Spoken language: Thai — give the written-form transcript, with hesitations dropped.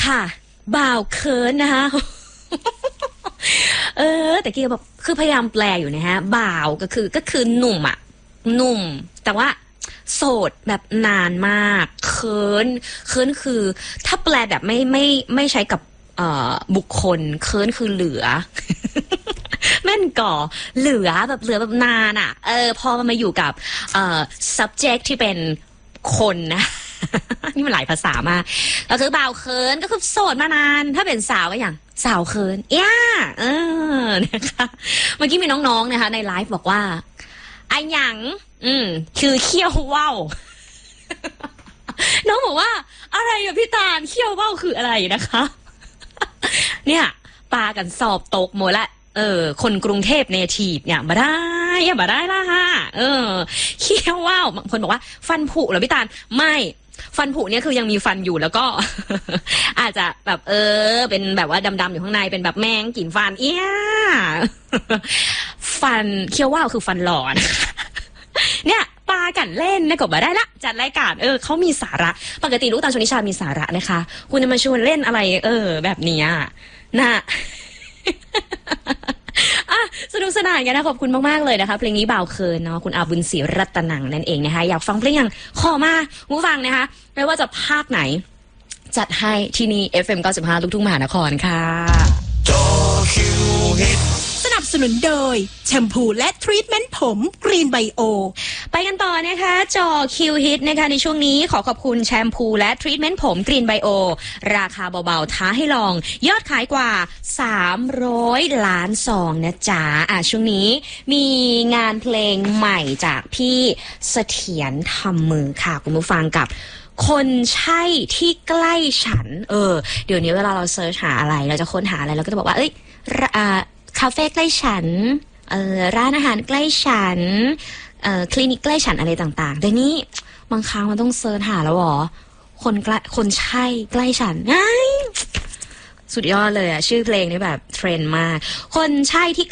ค่ะบ่าวเคิร์นนะคะแต่กี้แบบคือพยายามแปลอยู่นะฮะบ่าวก็คือหนุ่มอ่ะหนุ่มแต่ว่าโสดแบบนานมากเคิร์นคือถ้าแปลแบบไม่ใช้กับบุคคลเคิร์นคือเหลือ แม่นก่อเหลือแบบนานอ่ะพอมาอยู่กับsubject ที่เป็นคนนะ นี่มันหลายภาษามากก็คือบ่าวเคิร์นก็คือโสดมานานถ้าเป็นสาวก็อย่างสาวเคิร์นนะคะเมื่อกี้มีน้องๆนะคะในไลฟ์บอกว่าไอ้หยังคือเขี้ยวว่าว น้องบอกว่าอะไรอะพี่ตาลเขี้ยวว่าวคืออะไรนะคะ เนี่ยปากันสอบตกหมดละคนกรุงเทพเนทีฟเนี่ยมาได้ละฮะเขี้ยวว่าวบางคนบอกว่าฟันผุเหรอพี่ตาลไม่ฟันผุเนี่ยคือยังมีฟันอยู่แล้วก็ อาจจะแบบเป็นแบบว่าดำๆอยู่ข้างในเป็นแบบแมงกลิ่นฟันฟันเขี้ยวว่าวคือฟันหลอน เนี่ยปากันเล่นนะก็มาได้ละจัดรายการเขามีสาระปกติลูกตาลชนิชามีสาระนะคะคุณจะมาชวนเล่นอะไรแบบนี้นะสนุกสนานกันนะขอบคุณมากๆเลยนะคะเพลงนี้บ่าวเคิร์นเนาะคุณอาบุญศรีรัตนังนั่นเองนะคะอยากฟังเพลงอย่างขอมาผู้ฟังนะคะไม่ว่าจะภาคไหนจัดให้ที่นี่ FM 95ลูกทุ่งมหานครค่ะสนับสนุนโดยแชมพูและทรีทเมนต์ผมกรีนไบโอไปกันต่อนะคะจอคิวฮิตนะคะในช่วงนี้ขอบคุณแชมพูและทรีทเมนต์ผมกรีนไบโอราคาเบาๆท้าให้ลองยอดขายกว่า300 ล้านซองนะจ๊ะช่วงนี้มีงานเพลงใหม่จากพี่เสถียรทำมือค่ะคุณผู้ฟังกับคนใช่ที่ใกล้ฉันเดี๋ยวนี้เวลาเราเสิร์ชหาอะไรเราจะค้นหาอะไรเราก็จะบอกว่าคาเฟ่ใกล้ฉันร้านอาหารใกล้ฉันคลินิกใกล้ฉันอะไรต่างๆแต่นี้บางครั้งมันต้องเสิร์ชหาแล้วหรอคนใช่ใกล้ฉันสุดยอดเลยชื่อเพลงนี่แบบเทรนด์มากคนใช่ที่